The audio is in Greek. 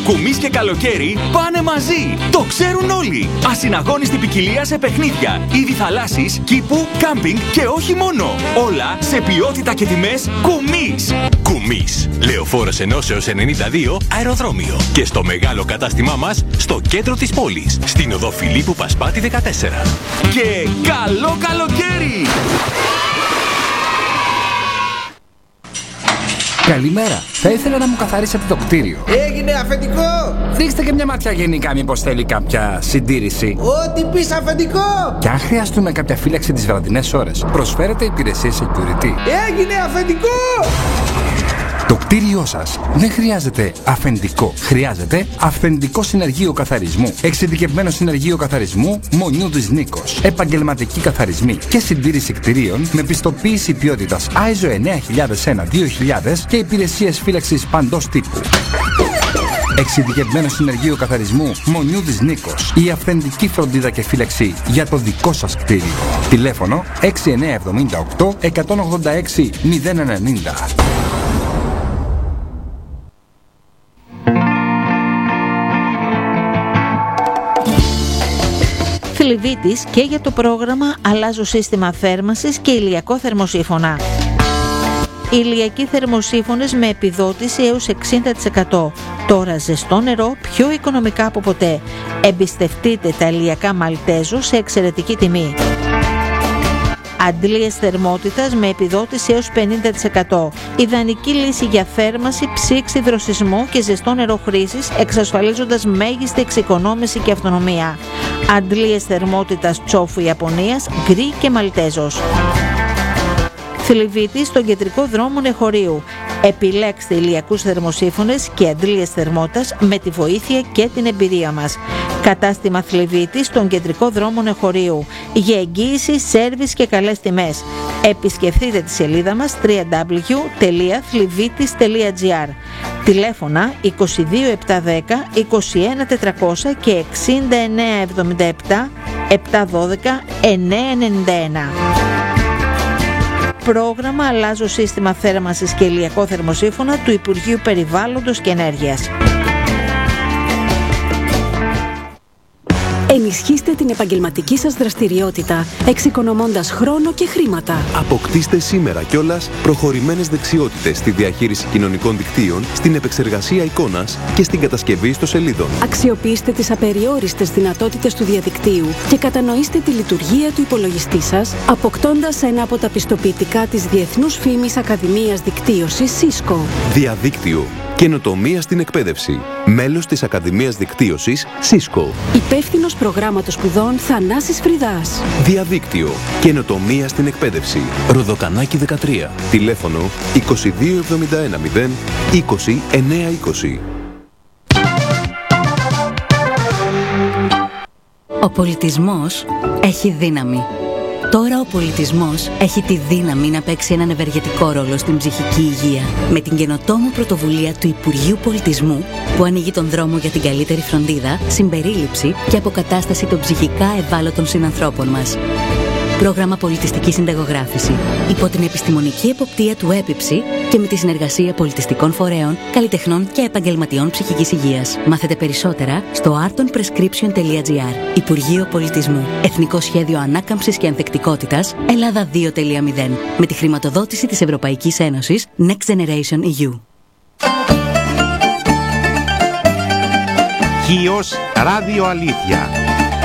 Κουμής και καλοκαίρι πάνε μαζί. Το ξέρουν όλοι. Ασυναγώνιστη ποικιλία σε παιχνίδια, είδη θαλάσσης, κήπου, κάμπινγκ και όχι μόνο. Όλα σε ποιότητα και τιμές Κουμής. Κουμής. Λεωφόρος Ενώσεως 92 αεροδρόμιο. Και στο μεγάλο κατάστημά μας στο κέντρο της πόλης. Στην οδό Φιλίππου Πασπάτη 14. Και καλό καλοκαίρι! Καλημέρα. Θα ήθελα να μου καθαρίσετε το κτίριο. Έγινε αφεντικό! Δείξτε και μια ματιά γενικά, μήπως θέλει κάποια συντήρηση. Ό,τι πεις αφεντικό! Και αν χρειαστούμε κάποια φύλαξη τις βραδινές ώρες, προσφέρετε υπηρεσίες security. Έγινε αφεντικό! Το κτίριό σας δεν χρειάζεται αφεντικό. Χρειάζεται αυθεντικό συνεργείο καθαρισμού. Εξειδικευμένο συνεργείο καθαρισμού Μονιούδης Νίκος. Επαγγελματικοί καθαρισμοί και συντήρηση κτιρίων με πιστοποίηση ποιότητας ISO 9001-2000 και υπηρεσίες φύλαξης παντός τύπου. Εξειδικευμένο συνεργείο καθαρισμού Μονιούδης Νίκος. Η αυθεντική φροντίδα και φύλαξη για το δικό σας κτίριο. Τηλέφωνο 6978 186 090. Θλιβίτης και για το πρόγραμμα αλλάζω σύστημα θέρμανσης και ηλιακό θερμοσύφωνα. Ηλιακοί θερμοσύφωνες με επιδότηση έως 60%. Τώρα ζεστό νερό πιο οικονομικά από ποτέ. Εμπιστευτείτε τα ηλιακά Μαλτέζο σε εξαιρετική τιμή. Αντλίες θερμότητας με επιδότηση έως 50%. Ιδανική λύση για θέρμανση, ψήξη, δροσισμό και ζεστό νερό χρήσης, εξασφαλίζοντας μέγιστη εξοικονόμηση και αυτονομία. Αντλίες θερμότητας Τσόφου Ιαπωνίας, γκρι και Μαλτέζος. Θλιβίτη στον κεντρικό δρόμο Νεχωρίου. Επιλέξτε ηλιακούς θερμοσύφωνες και αντλίες θερμότητας με τη βοήθεια και την εμπειρία μας. Κατάστημα Θλιβίτη στον κεντρικό δρόμο Νεχωρίου. Για εγγύηση, σέρβις και καλές τιμές. Επισκεφτείτε τη σελίδα μας www.thlivitis.gr. Τηλέφωνα 22710 21400 και 6977 712 991. Πρόγραμμα αλλάζω σύστημα θέρμανσης και ηλιακό θερμοσύφωνα του Υπουργείου Περιβάλλοντος και Ενέργειας. Ενισχύστε την επαγγελματική σας δραστηριότητα, εξοικονομώντας χρόνο και χρήματα. Αποκτήστε σήμερα κιόλας προχωρημένες δεξιότητες στη διαχείριση κοινωνικών δικτύων, στην επεξεργασία εικόνας και στην κατασκευή ιστοσελίδων. Αξιοποιήστε τις απεριόριστες δυνατότητες του διαδικτύου και κατανοήστε τη λειτουργία του υπολογιστή σας, αποκτώντας ένα από τα πιστοποιητικά της Διεθνούς Φήμης Ακαδημίας Δικτύωσης Cisco. Διαδίκτυο. Καινοτομία στην εκπαίδευση. Μέλος της Ακαδημίας Δικτύωσης Cisco. Υπεύθυνος προγράμματος σπουδών Θανάσης Φρυδάς. Διαδίκτυο. Καινοτομία στην εκπαίδευση. Ροδοκανάκι 13. Τηλέφωνο 2271 0 20 920. Ο πολιτισμός έχει δύναμη. Τώρα ο πολιτισμός έχει τη δύναμη να παίξει έναν ευεργετικό ρόλο στην ψυχική υγεία. Με την καινοτόμο πρωτοβουλία του Υπουργείου Πολιτισμού που ανοίγει τον δρόμο για την καλύτερη φροντίδα, συμπερίληψη και αποκατάσταση των ψυχικά ευάλωτων συνανθρώπων μας. Πρόγραμμα Πολιτιστική Συνταγογράφηση. Υπό την επιστημονική εποπτεία του ΕΠΙΨΗ και με τη συνεργασία πολιτιστικών φορέων, καλλιτεχνών και επαγγελματιών ψυχικής υγείας. Μάθετε περισσότερα στο artonprescription.gr. Υπουργείο Πολιτισμού. Εθνικό Σχέδιο Ανάκαμψης και Ανθεκτικότητας Ελλάδα 2.0. Με τη χρηματοδότηση της Ευρωπαϊκής Ένωσης Next Generation EU. Χίος Ράδιο Αλήθεια.